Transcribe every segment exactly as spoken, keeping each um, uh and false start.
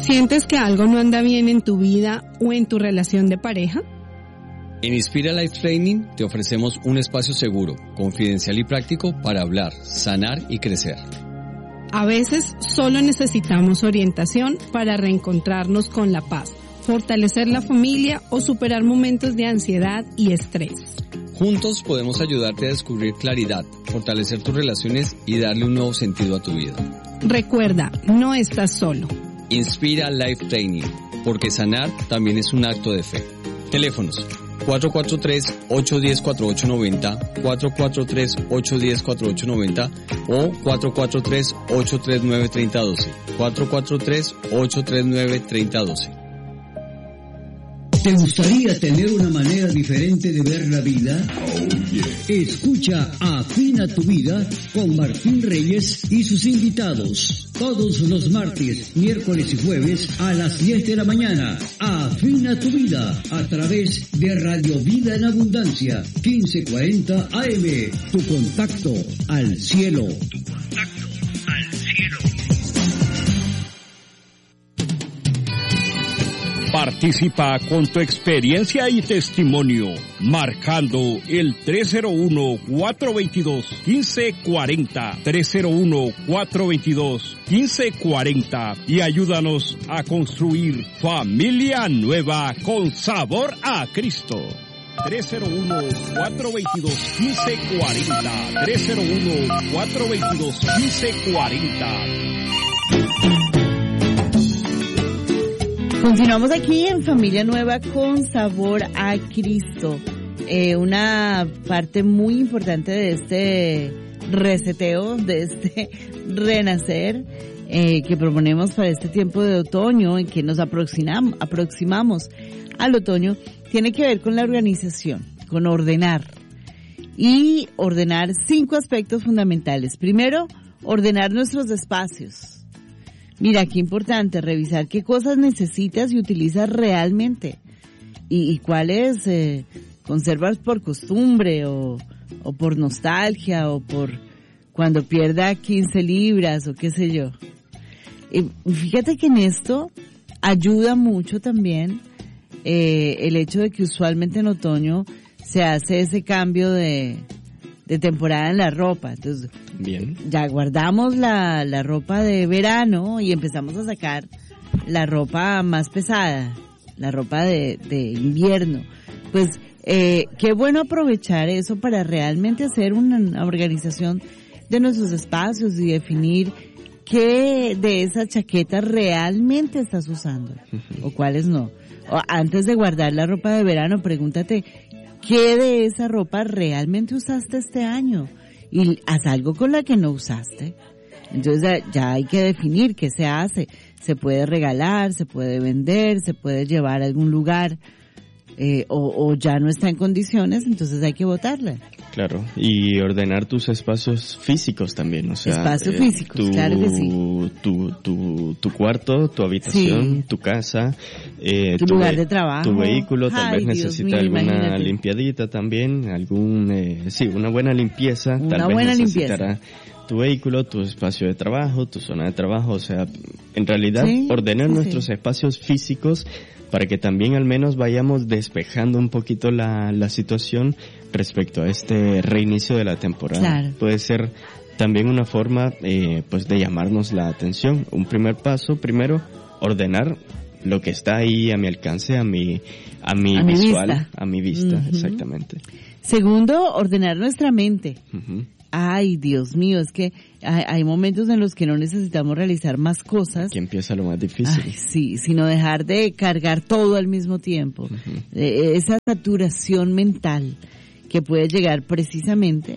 ¿Sientes que algo no anda bien en tu vida o en tu relación de pareja? En Inspira Life Training te ofrecemos un espacio seguro, confidencial y práctico para hablar, sanar y crecer. A veces solo necesitamos orientación para reencontrarnos con la paz, fortalecer la familia o superar momentos de ansiedad y estrés. Juntos podemos ayudarte a descubrir claridad, fortalecer tus relaciones y darle un nuevo sentido a tu vida. Recuerda, no estás solo. Inspira Life Training, porque sanar también es un acto de fe. Teléfonos cuatro cuatro tres, ocho uno cero, cuatro ocho nueve cero, cuatro cuatro tres, ocho uno cero, cuatro ocho nueve cero o cuatro cuatro tres, ocho tres nueve, tres cero uno dos, cuatro cuatro tres, ocho tres nueve, tres cero uno dos. ¿Te gustaría tener una manera diferente de ver la vida? Oh, yeah. Escucha Afina tu Vida con Martín Reyes y sus invitados. Todos los martes, miércoles y jueves a las diez de la mañana. Afina tu Vida a través de Radio Vida en Abundancia, quince cuarenta A M. Tu contacto al cielo. Tu contacto al cielo. Participa con tu experiencia y testimonio, marcando el tres cero uno, cuatro dos dos, uno cinco cuatro cero, tres cero uno, cuatro dos dos, uno cinco cuatro cero y ayúdanos a construir familia nueva con sabor a Cristo. tres cero uno, cuatro dos dos, uno cinco cuatro cero, tres cero uno, cuatro dos dos, uno cinco cuatro cero. Continuamos aquí en Familia Nueva con sabor a Cristo. Eh, una parte muy importante de este reseteo, de este renacer eh, que proponemos para este tiempo de otoño en que nos aproximamos, aproximamos al otoño, tiene que ver con la organización, con ordenar. Y ordenar cinco aspectos fundamentales. Primero, ordenar nuestros espacios. Mira, qué importante, revisar qué cosas necesitas y utilizas realmente y, y cuáles eh, conservas por costumbre o, o por nostalgia o por cuando pierda quince libras o qué sé yo. Y fíjate que en esto ayuda mucho también eh, el hecho de que usualmente en otoño se hace ese cambio de... de temporada en la ropa. Entonces, bien, ya guardamos la, la ropa de verano y empezamos a sacar la ropa más pesada, la ropa de, de invierno. Pues, eh, qué bueno aprovechar eso para realmente hacer una organización de nuestros espacios y definir qué de esas chaquetas realmente estás usando o cuáles no. O antes de guardar la ropa de verano, pregúntate ¿qué de esa ropa realmente usaste este año? Y haz algo con la que no usaste. Entonces ya hay que definir qué se hace. Se puede regalar, se puede vender, se puede llevar a algún lugar eh, o, o ya no está en condiciones, entonces hay que botarla. Claro, y ordenar tus espacios físicos también, o sea, espacios eh, físicos, tu, claro que sí. Tu, tu, tu cuarto, tu habitación, sí. Tu casa, eh, tu, tu lugar ve- de trabajo, tu vehículo, tal Ay, vez Dios necesita mío, alguna imagínate. limpiadita también, algún, eh, sí, una buena limpieza, una tal buena vez necesitará limpieza. Tu vehículo, tu espacio de trabajo, tu zona de trabajo, o sea, en realidad sí, ordenar sí, nuestros sí. espacios físicos para que también al menos vayamos despejando un poquito la, la situación respecto a este reinicio de la temporada. Claro. Puede ser también una forma eh, pues de llamarnos la atención. Un primer paso, primero, ordenar lo que está ahí a mi alcance, a mi, a mi a visual, mi vista. a mi vista, Uh-huh. exactamente. Segundo, ordenar nuestra mente. Uh-huh. Ay, Dios mío, es que hay, hay momentos en los que no necesitamos realizar más cosas. Aquí empieza lo más difícil. Ay, sí, sino dejar de cargar todo al mismo tiempo. Uh-huh. Eh, esa saturación mental que puede llegar precisamente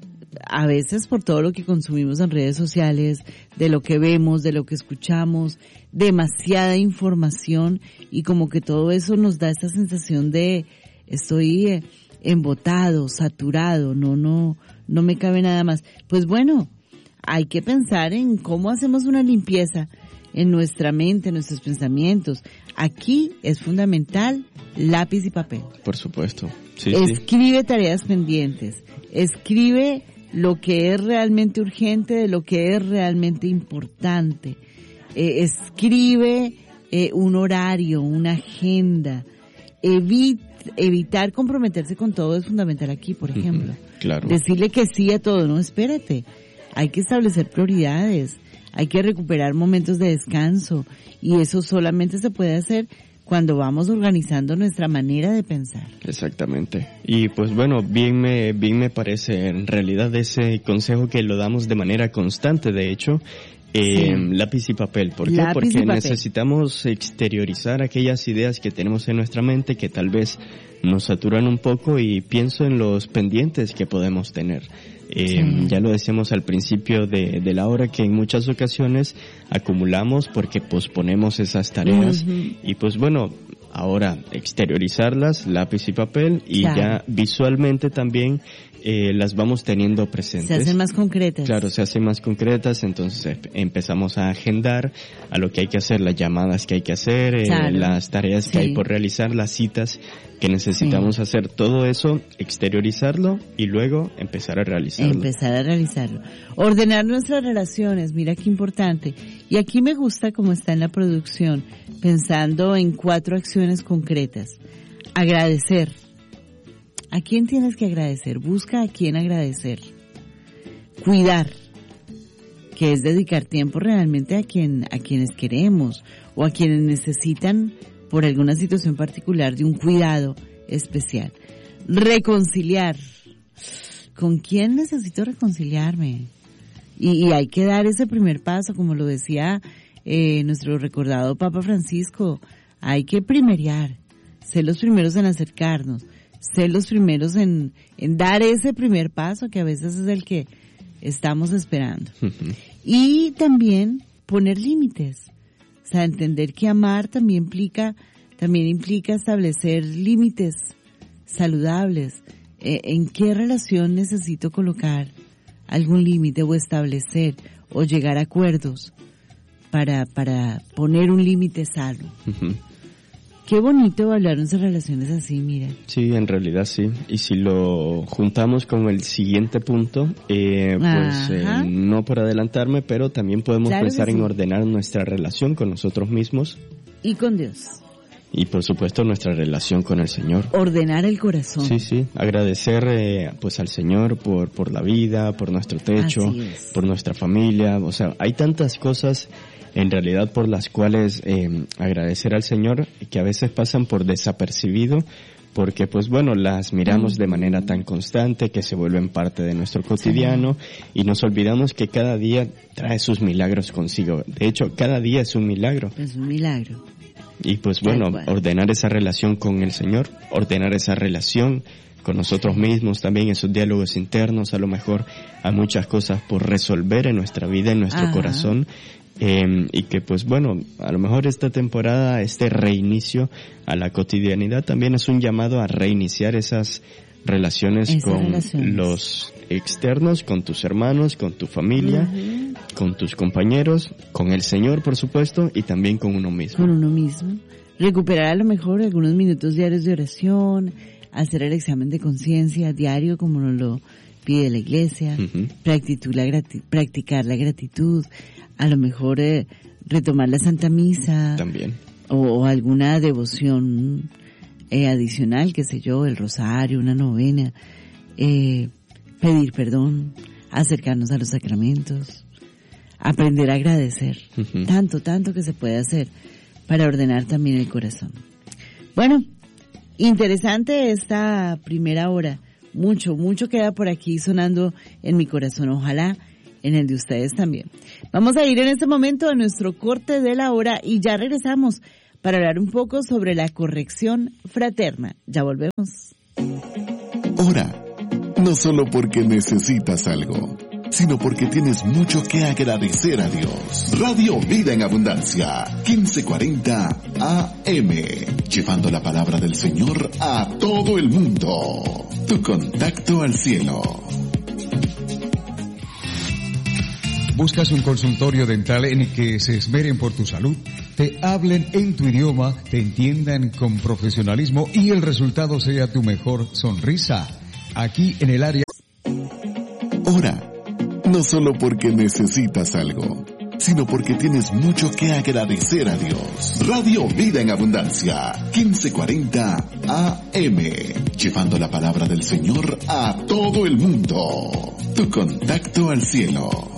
a veces por todo lo que consumimos en redes sociales, de lo que vemos, de lo que escuchamos, demasiada información y como que todo eso nos da esta sensación de estoy eh, embotado, saturado, no, no, no me cabe nada más. Pues bueno, hay que pensar en cómo hacemos una limpieza en nuestra mente, en nuestros pensamientos. Aquí es fundamental lápiz y papel. Por supuesto. Sí, escribe sí. tareas pendientes, escribe lo que es realmente urgente de lo que es realmente importante, eh, escribe eh, un horario, una agenda. Evit, evitar comprometerse con todo es fundamental aquí, por ejemplo. Uh-huh, claro. Decirle que sí a todo, no, espérate. Hay que establecer prioridades, hay que recuperar momentos de descanso y eso solamente se puede hacer cuando vamos organizando nuestra manera de pensar. Exactamente. Y pues bueno, bien me, bien me parece en realidad ese consejo que lo damos de manera constante, de hecho, eh, sí. lápiz y papel. ¿Por qué? Lápiz Porque y papel. Necesitamos exteriorizar aquellas ideas que tenemos en nuestra mente que tal vez nos saturan un poco y pienso en los pendientes que podemos tener. Eh, sí. Ya lo decíamos al principio de, de la hora que en muchas ocasiones acumulamos porque posponemos esas tareas uh-huh. y pues bueno, ahora exteriorizarlas, lápiz y papel y claro. ya visualmente también eh, las vamos teniendo presentes. Se hacen más concretas. Claro, se hacen más concretas, entonces empezamos a agendar a lo que hay que hacer, las llamadas que hay que hacer, eh, claro. las tareas sí. que hay por realizar, las citas que necesitamos sí. hacer, todo eso, exteriorizarlo y luego empezar a realizarlo. Empezar a realizarlo. Ordenar nuestras relaciones, mira qué importante. Y aquí me gusta como está en la producción, pensando en cuatro acciones concretas. Agradecer. ¿A quién tienes que agradecer? Busca a quién agradecer. Cuidar, que es dedicar tiempo realmente a quien, a quienes queremos o a quienes necesitan por alguna situación particular de un cuidado especial. Reconciliar. ¿Con quién necesito reconciliarme? Y, y hay que dar ese primer paso, como lo decía eh, nuestro recordado Papa Francisco. Hay que primerear, ser los primeros en acercarnos, ser los primeros en, en dar ese primer paso que a veces es el que estamos esperando. Uh-huh. Y también poner límites. O sea, entender que amar también implica, también implica establecer límites saludables. Eh, ¿En qué relación necesito colocar algún límite o establecer o llegar a acuerdos para, para poner un límite sano? Uh-huh. Qué bonito hablar de nuestras relaciones así, mira. Sí, en realidad sí. Y si lo juntamos con el siguiente punto, eh, pues eh, no por adelantarme, pero también podemos claro pensar sí. en ordenar nuestra relación con nosotros mismos. Y con Dios. Y por supuesto nuestra relación con el Señor. Ordenar el corazón. Sí, sí. Agradecer eh, pues al Señor por, por la vida, por nuestro techo, por nuestra familia. O sea, hay tantas cosas en realidad por las cuales eh, agradecer al Señor que a veces pasan por desapercibido porque pues bueno las miramos de manera tan constante que se vuelven parte de nuestro cotidiano sí. y nos olvidamos que cada día trae sus milagros consigo. De hecho, cada día es un milagro. Es un milagro. Y pues bueno, ordenar esa relación con el Señor, ordenar esa relación con nosotros mismos, también esos diálogos internos, a lo mejor hay muchas cosas por resolver en nuestra vida, en nuestro Ajá. corazón. Eh, y que pues bueno, a lo mejor esta temporada, este reinicio a la cotidianidad también es un llamado a reiniciar esas relaciones esas con relaciones. Los externos, con tus hermanos, con tu familia, uh-huh. con tus compañeros, con el Señor por supuesto y también con uno mismo. Con uno mismo. Recuperar a lo mejor algunos minutos diarios de oración, hacer el examen de conciencia diario como nos lo pide la iglesia, uh-huh. practicar, la grati- practicar la gratitud, a lo mejor eh, retomar la Santa Misa también o, o alguna devoción eh, adicional, qué sé yo, el rosario, una novena, eh, pedir perdón, acercarnos a los sacramentos, aprender a agradecer, uh-huh. tanto, tanto que se puede hacer para ordenar también el corazón. Bueno, interesante esta primera hora, mucho, mucho queda por aquí sonando en mi corazón, ojalá en el de ustedes también. Vamos a ir en este momento a nuestro corte de la hora y ya regresamos para hablar un poco sobre la corrección fraterna. Ya volvemos. Ora, no solo porque necesitas algo, sino porque tienes mucho que agradecer a Dios. Radio Vida en Abundancia, quince cuarenta A M, llevando la palabra del Señor a todo el mundo. Tu contacto al cielo. ¿Buscas un consultorio dental en el que se esmeren por tu salud? Te hablen en tu idioma, te entiendan con profesionalismo y el resultado sea tu mejor sonrisa. Aquí en el área. Ora, no solo porque necesitas algo, sino porque tienes mucho que agradecer a Dios. Radio Vida en Abundancia, quince cuarenta A M, llevando la palabra del Señor a todo el mundo. Tu contacto al cielo.